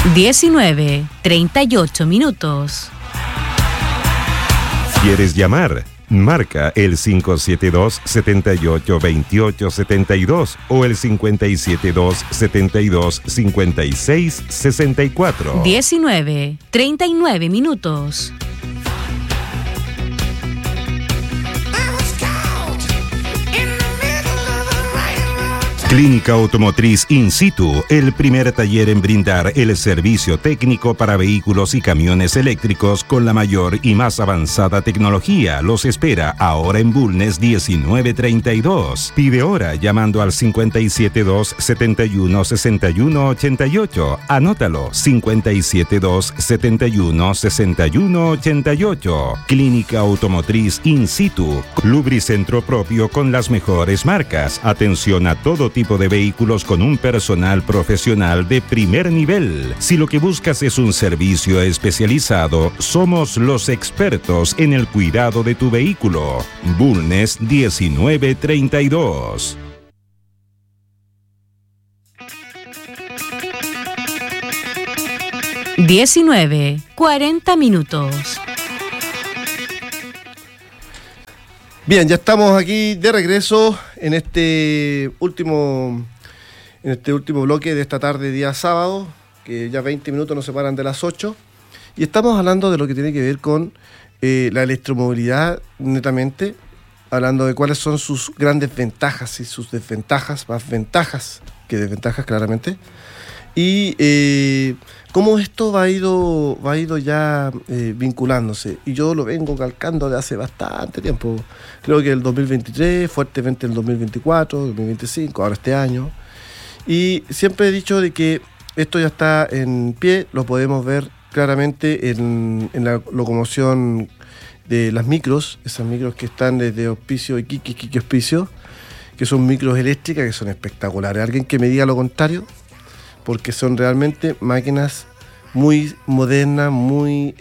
19:38. ¿Quieres llamar? Marca el 572-782872 o el 572-725664. 19:39. Clínica Automotriz In Situ, el primer taller en brindar el servicio técnico para vehículos y camiones eléctricos con la mayor y más avanzada tecnología. Los espera ahora en Bulnes 1932. Pide hora llamando al 572-71-6188. Anótalo, 572-71-6188. Clínica Automotriz In Situ, lubricentro propio con las mejores marcas. Atención a todo tipo de vehículos con un personal profesional de primer nivel. Si lo que buscas es un servicio especializado, somos los expertos en el cuidado de tu vehículo. Bulnes 1932. $19:40. Bien, ya estamos aquí de regreso en este último bloque de esta tarde, día sábado, que ya 20 minutos nos separan de las 8, y estamos hablando de lo que tiene que ver con la electromovilidad netamente, hablando de cuáles son sus grandes ventajas y sus desventajas, más ventajas que desventajas claramente, y cómo esto va a ido ya vinculándose. Y yo lo vengo calcando de hace bastante tiempo. Creo que el 2023, fuertemente el 2024, 2025, ahora este año. Y siempre he dicho de que esto ya está en pie, lo podemos ver claramente en la locomoción de las micros, esas micros que están desde Hospicio y Quique Hospicio, que son micros eléctricas que son espectaculares. Alguien que me diga lo contrario, porque son realmente máquinas muy modernas, muy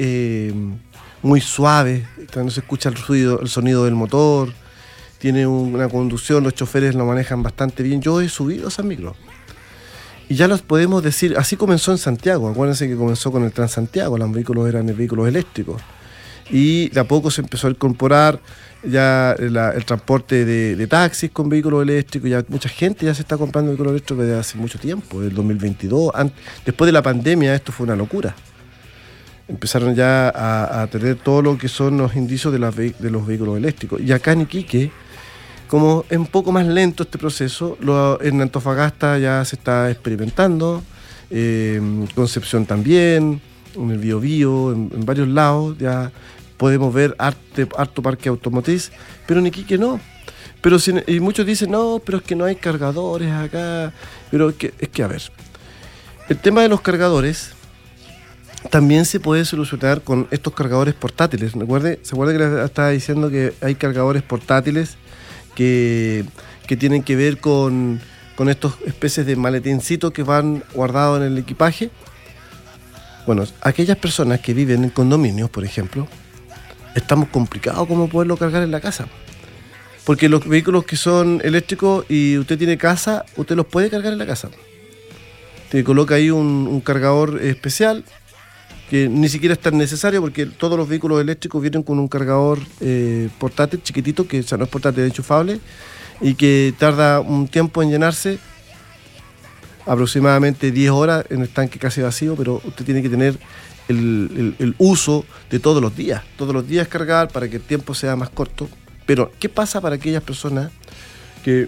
suaves, no se escucha el sonido del motor, tiene una conducción, los choferes lo manejan bastante bien. Yo he subido esas micros y ya los podemos decir, así comenzó en Santiago. Acuérdense que comenzó con el Transantiago, los vehículos eran vehículos eléctricos y de a poco se empezó a incorporar ya el transporte de taxis con vehículos eléctricos. Ya mucha gente ya se está comprando vehículos eléctricos desde hace mucho tiempo, del 2022. Después de la pandemia esto fue una locura. Empezaron ya a tener todo lo que son los indicios de los vehículos eléctricos. Y acá en Iquique, como es un poco más lento este proceso, en Antofagasta ya se está experimentando, Concepción también, en el Biobío, en varios lados ya podemos ver harto parque automotriz, pero en Iquique no. Y muchos dicen, no, pero es que no hay cargadores acá. Pero es que a ver, el tema de los cargadores también se puede solucionar con estos cargadores portátiles. ¿Se acuerda que les estaba diciendo que hay cargadores portátiles que tienen que ver con estos especies de maletincitos que van guardados en el equipaje? Bueno, aquellas personas que viven en condominios, por ejemplo, estamos complicados cómo poderlo cargar en la casa. Porque los vehículos que son eléctricos y usted tiene casa, usted los puede cargar en la casa. Te coloca ahí un cargador especial que ni siquiera es tan necesario porque todos los vehículos eléctricos vienen con un cargador portátil chiquitito, que no es portátil, es enchufable, y que tarda un tiempo en llenarse, aproximadamente 10 horas en el tanque casi vacío, pero usted tiene que tener el uso de todos los días cargar para que el tiempo sea más corto. Pero ¿qué pasa para aquellas personas que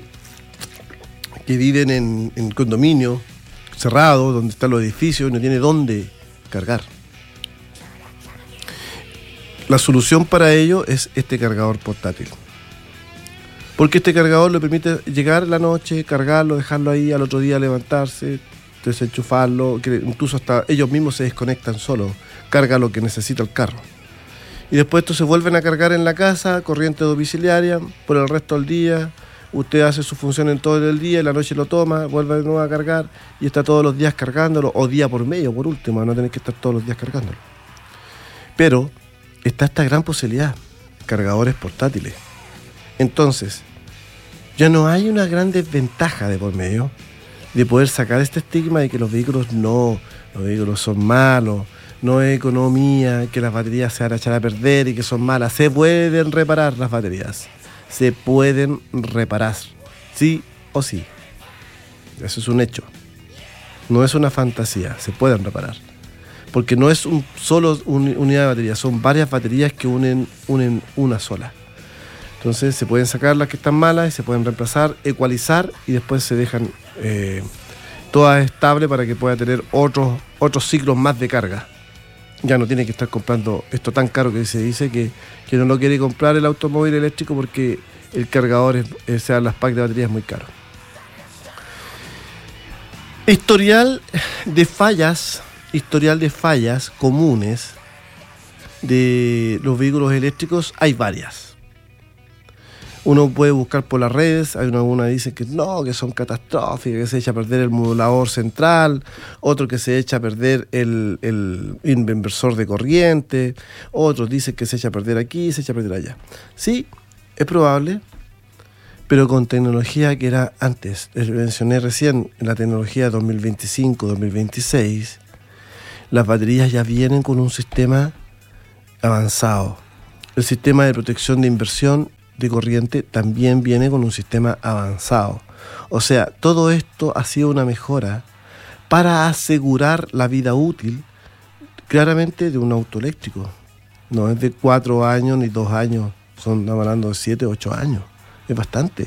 viven en condominios cerrados, donde están los edificios y no tiene dónde cargar? La solución para ello es este cargador portátil, porque este cargador le permite llegar la noche, cargarlo, dejarlo ahí, al otro día levantarse, desenchufarlo, que incluso hasta ellos mismos se desconectan solos, carga lo que necesita el carro. Y después esto se vuelven a cargar en la casa, corriente domiciliaria, por el resto del día. Usted hace su función en todo el día, en la noche lo toma, vuelve de nuevo a cargar y está todos los días cargándolo, o día por medio, por último, no tenés que estar todos los días cargándolo. Pero está esta gran posibilidad, cargadores portátiles. Entonces, ya no hay una gran desventaja de por medio, de poder sacar este estigma de que los vehículos son malos, no es economía, que las baterías se van a echar a perder y que son malas. Se pueden reparar las baterías, se pueden reparar, sí o sí. Eso es un hecho, no es una fantasía, se pueden reparar. Porque no es solo unidad de batería, son varias baterías que unen una sola. Entonces se pueden sacar las que están malas y se pueden reemplazar, ecualizar y después se dejan todas estables para que pueda tener otros ciclos más de carga. Ya no tiene que estar comprando esto tan caro que se dice que no lo quiere comprar el automóvil eléctrico porque el cargador, las packs de batería es muy caro. Historial de fallas comunes de los vehículos eléctricos hay varias. Uno puede buscar por las redes, hay algunas dicen que no, que son catastróficas, que se echa a perder el modulador central, otro que se echa a perder el inversor de corriente, otros dicen que se echa a perder aquí, se echa a perder allá. Sí, es probable, pero con tecnología que era antes. Les mencioné recién, en la tecnología 2025, 2026, las baterías ya vienen con un sistema avanzado. El sistema de protección de inversión de corriente también viene con un sistema avanzado. O sea, todo esto ha sido una mejora para asegurar la vida útil, claramente, de un auto eléctrico. No es de 4 años ni 2 años, estamos hablando de 7, 8 años. Es bastante.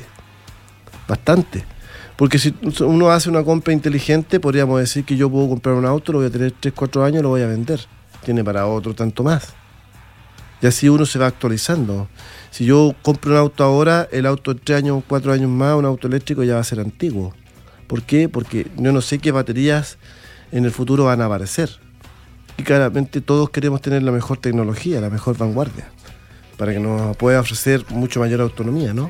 Porque si uno hace una compra inteligente, podríamos decir que yo puedo comprar un auto, lo voy a tener 3, 4 años, lo voy a vender. Tiene para otro tanto más. Y así uno se va actualizando. Si yo compro un auto ahora, el auto en 3 años, 4 años más, un auto eléctrico ya va a ser antiguo. ¿Por qué? Porque yo no sé qué baterías en el futuro van a aparecer. Y claramente todos queremos tener la mejor tecnología, la mejor vanguardia, para que nos pueda ofrecer mucho mayor autonomía, ¿no?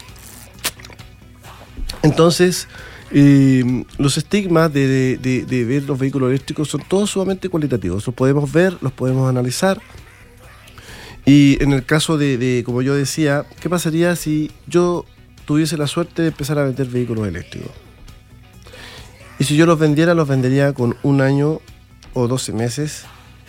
Entonces, los estigmas de ver los vehículos eléctricos son todos sumamente cualitativos. Los podemos ver, los podemos analizar. Y en el caso de como yo decía, ¿qué pasaría si yo tuviese la suerte de empezar a vender vehículos eléctricos? Y si yo los vendería con 1 año o 12 meses,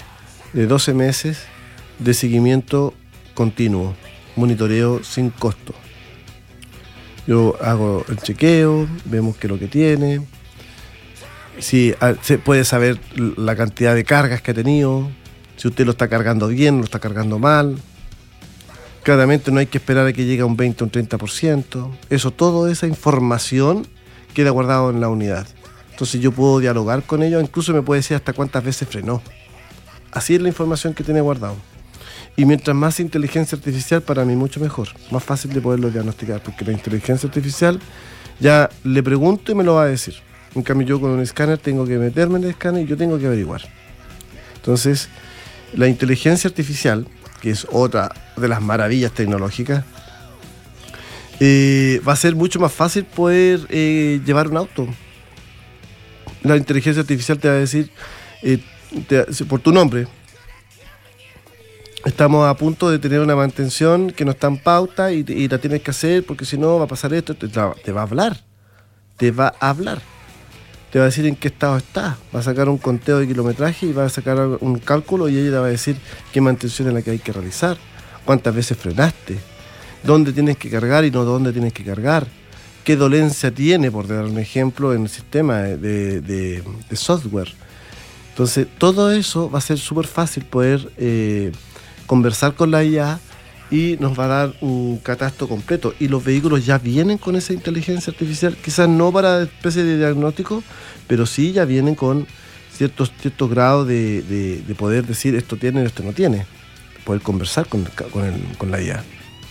de seguimiento continuo, monitoreo sin costo. Yo hago el chequeo, vemos qué es lo que tiene, si se puede saber la cantidad de cargas que ha tenido, si usted lo está cargando bien, lo está cargando mal. Claramente no hay que esperar a que llegue a un 20 o un 30%. Toda esa información queda guardada en la unidad. Entonces yo puedo dialogar con ellos, incluso me puede decir hasta cuántas veces frenó. Así es la información que tiene guardado. Y mientras más inteligencia artificial, para mí mucho mejor. Más fácil de poderlo diagnosticar, porque la inteligencia artificial ya le pregunto y me lo va a decir. En cambio yo con un escáner tengo que meterme en el escáner y yo tengo que averiguar. Entonces, la inteligencia artificial, que es otra de las maravillas tecnológicas, va a ser mucho más fácil poder llevar un auto. La inteligencia artificial te va a decir por tu nombre: estamos a punto de tener una mantención que no está en pauta y la tienes que hacer porque si no va a pasar esto. Te va a hablar. Te va a decir en qué estado está. Va a sacar un conteo de kilometraje y va a sacar un cálculo y ella te va a decir qué mantención es la que hay que realizar, cuántas veces frenaste, dónde tienes que cargar y no dónde tienes que cargar, qué dolencia tiene, por dar un ejemplo, en el sistema de software. Entonces, todo eso va a ser súper fácil poder conversar con la IA y nos va a dar un catastro completo. Y los vehículos ya vienen con esa inteligencia artificial, quizás no para especie de diagnóstico, pero sí ya vienen con ciertos grados de poder decir esto tiene, esto no tiene, poder conversar con la IA.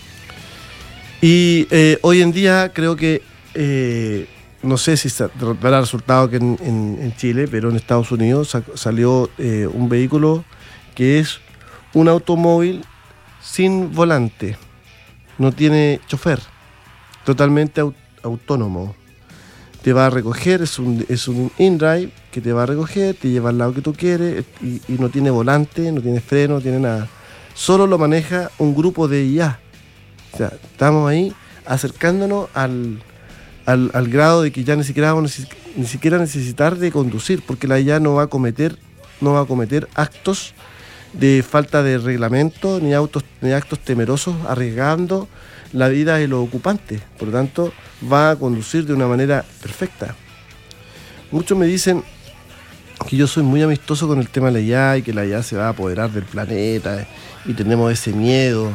Y hoy en día creo que no sé si dará resultado que en Chile, pero en Estados Unidos salió un vehículo que es un automóvil sin volante, no tiene chofer, totalmente autónomo. Te va a recoger, es un in-drive que te va a recoger, te lleva al lado que tú quieres y no tiene volante, no tiene freno, no tiene nada. Solo lo maneja un grupo de IA. O sea, estamos ahí acercándonos al grado de que ya ni siquiera vamos ni siquiera necesitar de conducir, porque la IA no va a cometer actos de falta de reglamento ni actos temerosos arriesgando la vida de los ocupantes. Por lo tanto, va a conducir de una manera perfecta. Muchos me dicen que yo soy muy amistoso con el tema de la IA y que la IA se va a apoderar del planeta y tenemos ese miedo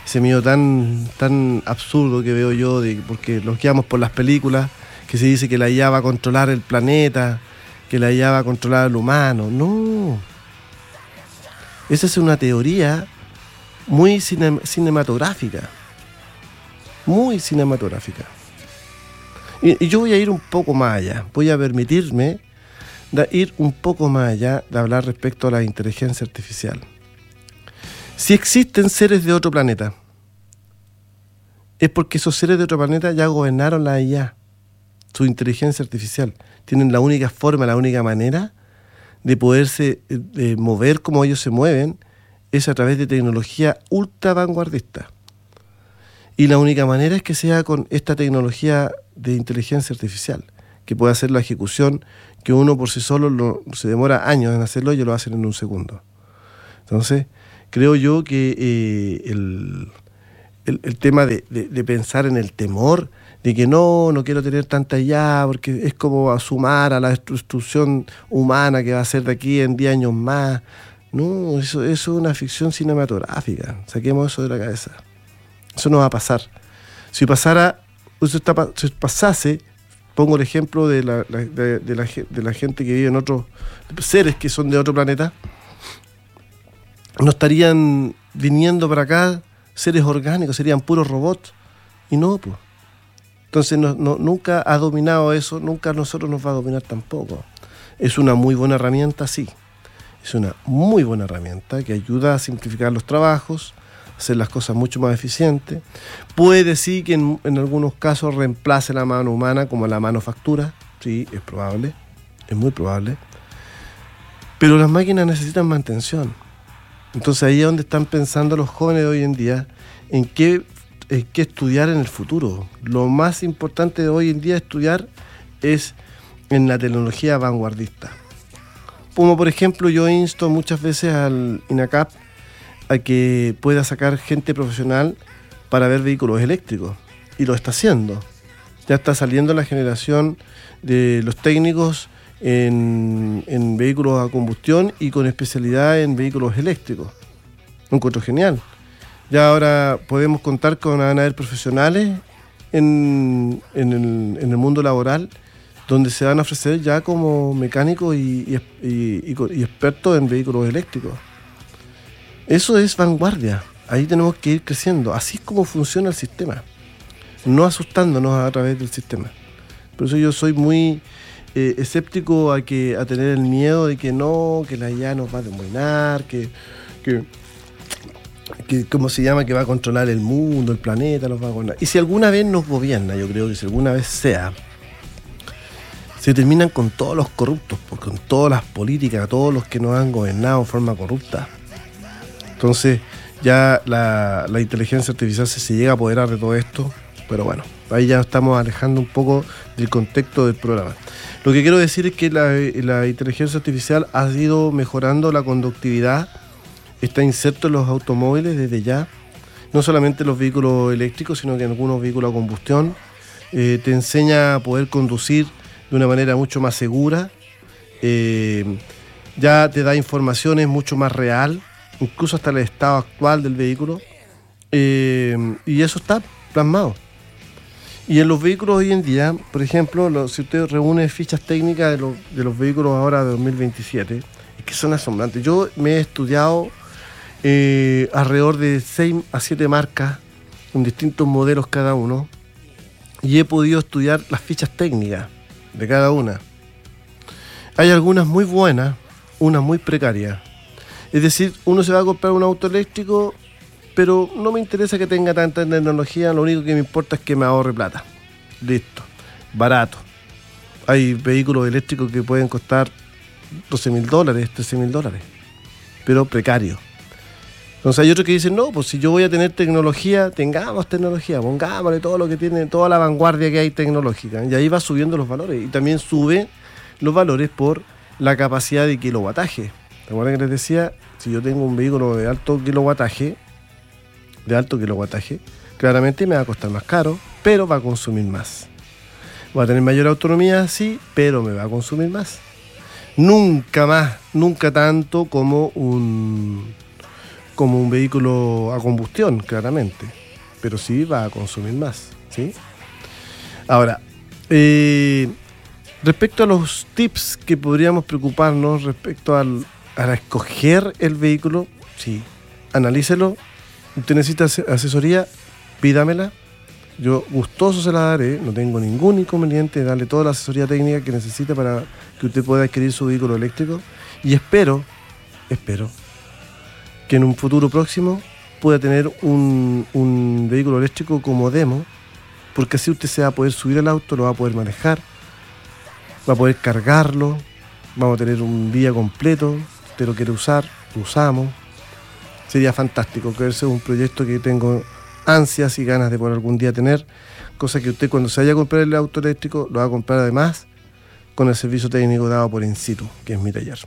tan absurdo que veo yo, porque los guiamos por las películas, que se dice que la IA va a controlar el planeta, que la IA va a controlar al humano. No. Esa es una teoría muy cinematográfica. Muy cinematográfica. Y yo voy a ir un poco más allá. Voy a permitirme ir un poco más allá de hablar respecto a la inteligencia artificial. Si existen seres de otro planeta, es porque esos seres de otro planeta ya gobernaron la IA, su inteligencia artificial. Tienen la única forma, la única manera de poderse mover como ellos se mueven es a través de tecnología ultra vanguardista. Y la única manera es que sea con esta tecnología de inteligencia artificial, que puede hacer la ejecución que uno por sí solo se demora años en hacerlo y ellos lo hacen en un segundo. Entonces, creo yo que el tema de pensar en el temor, de que no quiero tener tanta IA porque es como sumar a la destrucción humana que va a ser de aquí en 10 años más. No, eso es una ficción cinematográfica. Saquemos eso de la cabeza. Eso no va a pasar. Si pasase, pongo el ejemplo de la gente que vive en otros seres que son de otro planeta, no estarían viniendo para acá seres orgánicos, serían puros robots. Y no, pues. Entonces nunca ha dominado eso, nunca a nosotros nos va a dominar tampoco. Es una muy buena herramienta, sí. Es una muy buena herramienta que ayuda a simplificar los trabajos, hacer las cosas mucho más eficientes. Puede sí que en algunos casos reemplace la mano humana, como la manufactura. Sí, es probable, es muy probable. Pero las máquinas necesitan mantención. Entonces ahí es donde están pensando los jóvenes de hoy en día, en qué estudiar en el futuro. Lo más importante de hoy en día estudiar es en la tecnología vanguardista. Como por ejemplo, yo insto muchas veces al INACAP a que pueda sacar gente profesional para ver vehículos eléctricos, y lo está haciendo. Ya está saliendo la generación de los técnicos en vehículos a combustión y con especialidad en vehículos eléctricos. Lo encuentro genial. Ya ahora podemos contar con van a haber profesionales en el mundo laboral donde se van a ofrecer ya como mecánicos y expertos en vehículos eléctricos. Eso es vanguardia. Ahí tenemos que ir creciendo. Así es como funciona el sistema. No asustándonos a través del sistema. Por eso yo soy muy escéptico a tener el miedo de que la IA nos va a dominar, que ¿cómo se llama? Que va a controlar el mundo, el planeta, nos va a gobernar. Y si alguna vez nos gobierna, yo creo que si alguna vez se terminan con todos los corruptos, con todas las políticas, todos los que nos han gobernado en forma corrupta. Entonces ya la inteligencia artificial se llega a apoderar de todo esto, pero bueno, ahí ya estamos alejando un poco del contexto del programa. Lo que quiero decir es que la inteligencia artificial ha ido mejorando la conductividad, está inserto en los automóviles desde ya, no solamente en los vehículos eléctricos, sino que en algunos vehículos a combustión. Te enseña a poder conducir de una manera mucho más segura, ya te da informaciones mucho más real, incluso hasta el estado actual del vehículo, y eso está plasmado. Y en los vehículos hoy en día, por ejemplo, si usted reúne fichas técnicas de los vehículos ahora de 2027, es que son asombrantes. Yo me he estudiado alrededor de 6 a 7 marcas, con distintos modelos cada uno, y he podido estudiar las fichas técnicas de cada una. Hay algunas muy buenas, unas muy precarias. Es decir, uno se va a comprar un auto eléctrico, pero no me interesa que tenga tanta tecnología, lo único que me importa es que me ahorre plata. Listo, barato. Hay vehículos eléctricos que pueden costar $12,000, $13,000, pero precarios. Entonces hay otros que dicen, no, pues si yo voy a tener tecnología, tengamos tecnología, pongámosle todo lo que tiene, toda la vanguardia que hay tecnológica. Y ahí va subiendo los valores. Y también sube los valores por la capacidad de kilowattaje. ¿Te acuerdas que les decía? Si yo tengo un vehículo de alto kilowattaje, claramente me va a costar más caro, pero va a consumir más. Va a tener mayor autonomía, sí, pero me va a consumir más. Nunca tanto como un vehículo a combustión, claramente, pero sí va a consumir más, ¿sí? Ahora, respecto a los tips que podríamos preocuparnos respecto a escoger el vehículo, sí, analícelo. Usted necesita asesoría, pídamela. Yo gustoso se la daré, no tengo ningún inconveniente de darle toda la asesoría técnica que necesite para que usted pueda adquirir su vehículo eléctrico. Y espero que en un futuro próximo pueda tener un vehículo eléctrico como demo, porque así usted se va a poder subir al auto, lo va a poder manejar, va a poder cargarlo, vamos a tener un día completo, si usted lo quiere usar, lo usamos. Sería fantástico, que ese es un proyecto que tengo ansias y ganas de por algún día tener, cosa que usted cuando se vaya a comprar el auto eléctrico lo va a comprar además con el servicio técnico dado por InSitu, que es mi taller.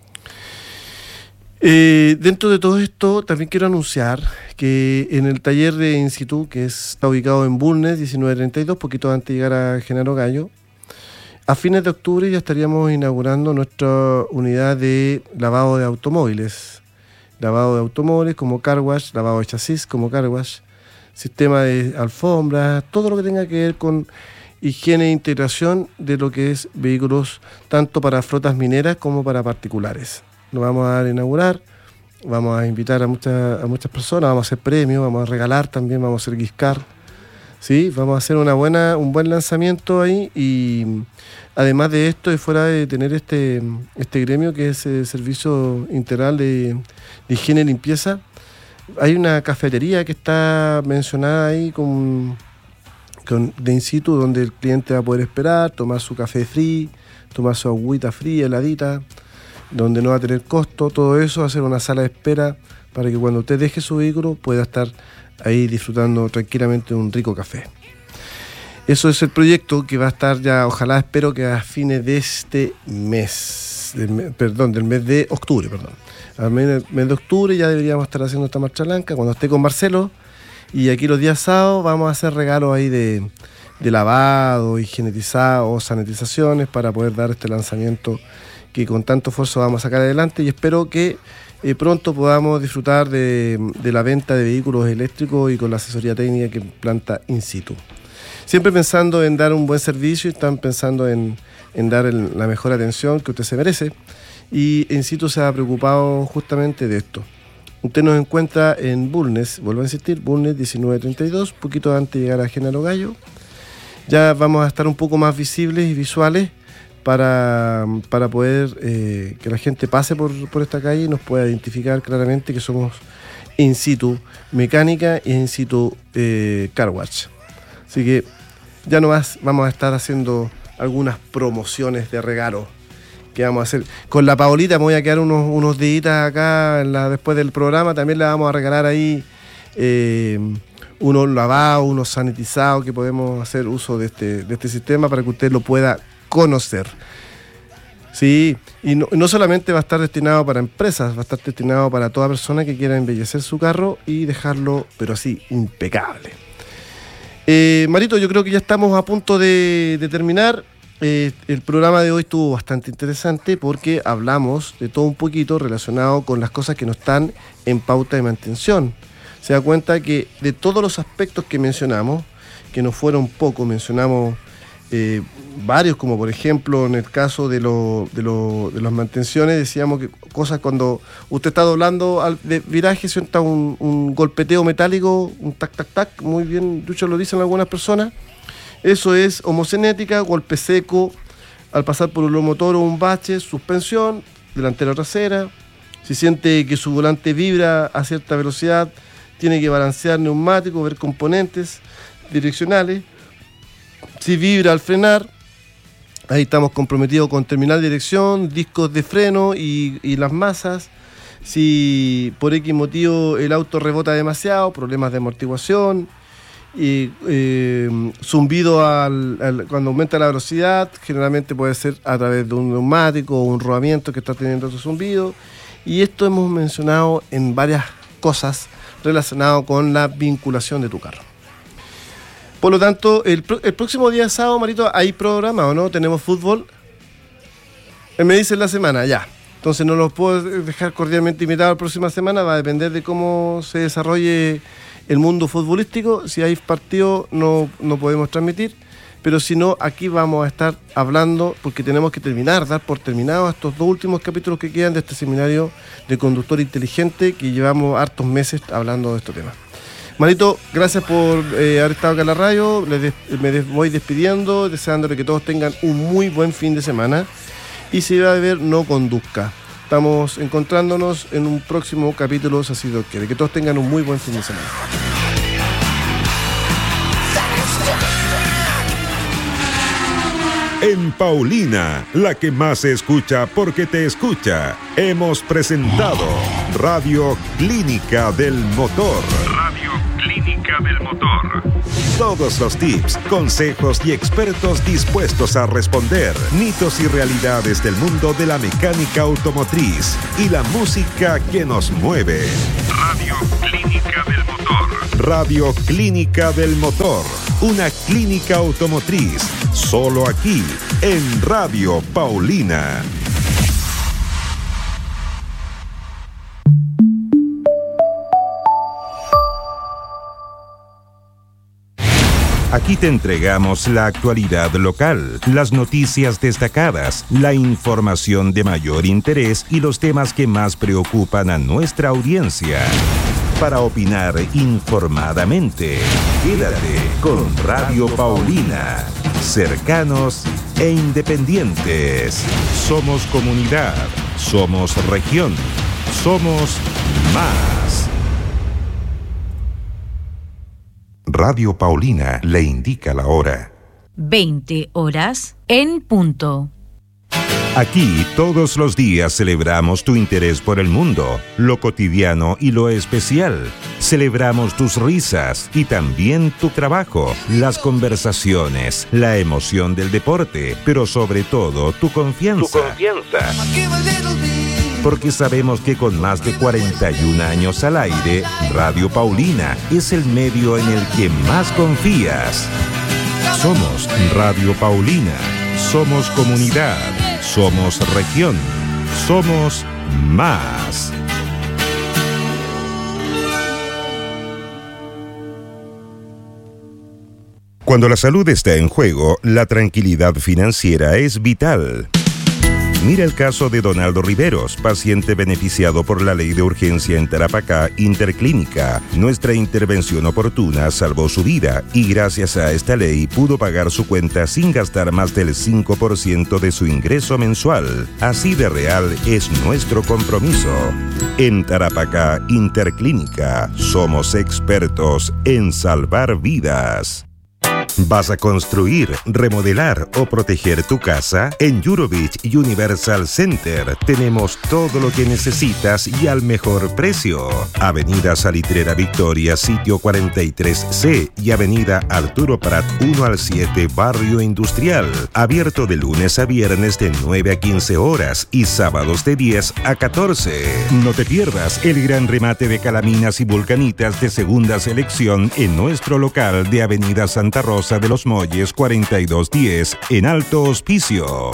Dentro de todo esto también quiero anunciar que en el taller de InSitu, que está ubicado en Bulnes 1932, poquito antes de llegar a Genaro Gallo, a fines de octubre ya estaríamos inaugurando nuestra unidad de lavado de automóviles. Lavado de automóviles como car wash, lavado de chasis como car wash, sistema de alfombras, todo lo que tenga que ver con higiene e integración de lo que es vehículos tanto para flotas mineras como para particulares. Lo vamos a dar a inaugurar, vamos a invitar a muchas personas, vamos a hacer premios, vamos a regalar también, vamos a hacer gift card, ¿sí? Vamos a hacer un buen lanzamiento ahí y además de esto y fuera de tener este gremio que es el servicio integral de higiene y limpieza, hay una cafetería que está mencionada ahí de InSitu, donde el cliente va a poder esperar, tomar su café free, tomar su agüita fría, heladita, donde no va a tener costo, todo eso, hacer una sala de espera para que cuando usted deje su vehículo pueda estar ahí disfrutando tranquilamente de un rico café. Eso es el proyecto que va a estar ya, ojalá, espero que a fines de este mes, del mes de octubre, al mes de octubre ya deberíamos estar haciendo esta marcha blanca, cuando esté con Marcelo, y aquí los días sábados vamos a hacer regalos ahí de lavado, higienizado, sanitizaciones para poder dar este lanzamiento que con tanto esfuerzo vamos a sacar adelante y espero que pronto podamos disfrutar de la venta de vehículos eléctricos y con la asesoría técnica que implanta InSitu. Siempre pensando en dar un buen servicio y están pensando en dar la mejor atención que usted se merece y InSitu se ha preocupado justamente de esto. Usted nos encuentra en Bulnes, vuelvo a insistir, Bulnes 1932, poquito antes de llegar a Genaro Gallo. Ya vamos a estar un poco más visibles y visuales para poder que la gente pase por esta calle y nos pueda identificar claramente que somos InSitu Mecánica y InSitu Car Wash. Así que ya nomás vamos a estar haciendo algunas promociones de regalo que vamos a hacer. Con la Paolita me voy a quedar unos días acá después del programa, también le vamos a regalar ahí unos lavados, unos sanitizados que podemos hacer uso de este sistema para que usted lo pueda conocer. Sí, y no solamente va a estar destinado para empresas, va a estar destinado para toda persona que quiera embellecer su carro y dejarlo, pero así, impecable. Marito, yo creo que ya estamos a punto de terminar. El programa de hoy estuvo bastante interesante porque hablamos de todo un poquito relacionado con las cosas que no están en pauta de mantención. Se da cuenta que de todos los aspectos que mencionamos, que no fueron pocos, mencionamos varios, como por ejemplo en el caso de las mantenciones, decíamos que cosas cuando usted está doblando de viraje, sienta un golpeteo metálico, un tac, tac, tac, muy bien, Lucho, lo dicen algunas personas. Eso es homocinética, golpe seco, al pasar por un motor o un bache, suspensión, delantera o trasera. Si siente que su volante vibra a cierta velocidad, tiene que balancear neumáticos, ver componentes direccionales. Si vibra al frenar, ahí estamos comprometidos con terminal de dirección, discos de freno y las masas. Si por X motivo el auto rebota demasiado, problemas de amortiguación, y zumbido cuando aumenta la velocidad, generalmente puede ser a través de un neumático o un rodamiento que está teniendo ese zumbido. Y esto hemos mencionado en varias cosas relacionadas con la vinculación de tu carro. Por lo tanto, el próximo día sábado, Marito, ¿hay programa o no? ¿Tenemos fútbol? Me dicen la semana, ya. Entonces no los puedo dejar cordialmente invitados la próxima semana, va a depender de cómo se desarrolle el mundo futbolístico. Si hay partido no podemos transmitir, pero si no, aquí vamos a estar hablando, porque tenemos que dar por terminados estos 2 últimos capítulos que quedan de este seminario de conductor inteligente, que llevamos hartos meses hablando de este tema. Marito, gracias por haber estado acá en la radio. Me voy despidiendo, deseándole que todos tengan un muy buen fin de semana. Y si va a beber, no conduzca. Estamos encontrándonos en un próximo capítulo, si así Dios quiere. Que todos tengan un muy buen fin de semana. En Paulina, la que más se escucha porque te escucha, hemos presentado Radio Clínica del Motor. Radio Clínica del Motor. Todos los tips, consejos y expertos dispuestos a responder. Mitos y realidades del mundo de la mecánica automotriz y la música que nos mueve. Radio Clínica del Motor. Radio Clínica del Motor. Una clínica automotriz. Solo aquí, en Radio Paulina. Aquí te entregamos la actualidad local, las noticias destacadas, la información de mayor interés y los temas que más preocupan a nuestra audiencia. Para opinar informadamente, quédate con Radio Paulina. Cercanos e independientes. Somos comunidad, somos región, somos más. Radio Paulina le indica la hora. 20 horas en punto. Aquí todos los días celebramos tu interés por el mundo, lo cotidiano y lo especial. Celebramos tus risas y también tu trabajo, las conversaciones, la emoción del deporte, pero sobre todo tu confianza. Porque sabemos que con más de 41 años al aire, Radio Paulina es el medio en el que más confías. Somos Radio Paulina, somos comunidad, somos región, somos más. Cuando la salud está en juego, la tranquilidad financiera es vital. Mira el caso de Donaldo Riveros, paciente beneficiado por la ley de urgencia en Tarapacá Interclínica. Nuestra intervención oportuna salvó su vida y gracias a esta ley pudo pagar su cuenta sin gastar más del 5% de su ingreso mensual. Así de real es nuestro compromiso. En Tarapacá Interclínica somos expertos en salvar vidas. ¿Vas a construir, remodelar o proteger tu casa? En Eurovich Universal Center tenemos todo lo que necesitas y al mejor precio. Avenida Salitrera Victoria, sitio 43C y Avenida Arturo Prat 1 al 7, Barrio Industrial. Abierto de lunes a viernes de 9 a 15 horas y sábados de 10 a 14. No te pierdas el gran remate de calaminas y vulcanitas de segunda selección en nuestro local de Avenida Santa Rosa de los Molles 4210 en Alto Hospicio.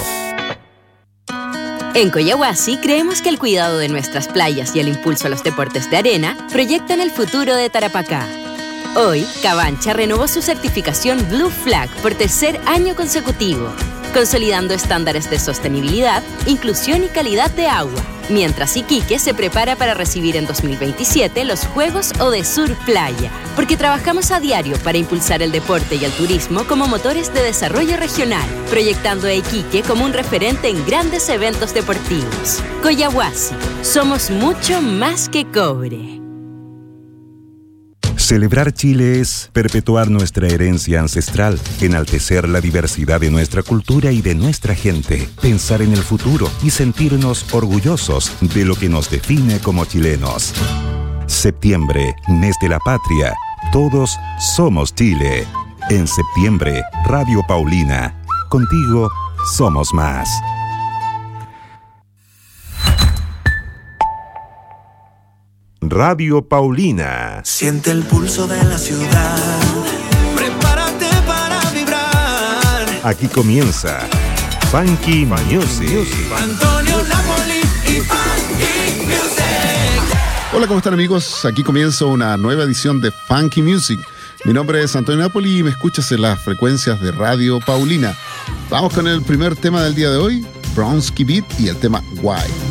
En Coyahuasi creemos que el cuidado de nuestras playas y el impulso a los deportes de arena proyectan el futuro de Tarapacá. Hoy, Cabancha renovó su certificación Blue Flag por tercer año consecutivo, consolidando estándares de sostenibilidad, inclusión y calidad de agua, mientras Iquique se prepara para recibir en 2027 los Juegos Odesur Playa, porque trabajamos a diario para impulsar el deporte y el turismo como motores de desarrollo regional, proyectando a Iquique como un referente en grandes eventos deportivos. Coyahuasi, somos mucho más que cobre. Celebrar Chile es perpetuar nuestra herencia ancestral, enaltecer la diversidad de nuestra cultura y de nuestra gente, pensar en el futuro y sentirnos orgullosos de lo que nos define como chilenos. Septiembre, mes de la patria. Todos somos Chile. En septiembre, Radio Paulina. Contigo somos más. Radio Paulina. Siente el pulso de la ciudad. Prepárate para vibrar. Aquí comienza Funky Music. Antonio Napoli y Funky Music. Hola, ¿cómo están, amigos? Aquí comienza una nueva edición de Funky Music. Mi nombre es Antonio Napoli y me escuchas en las frecuencias de Radio Paulina. Vamos con el primer tema del día de hoy, Bronski Beat y el tema Why.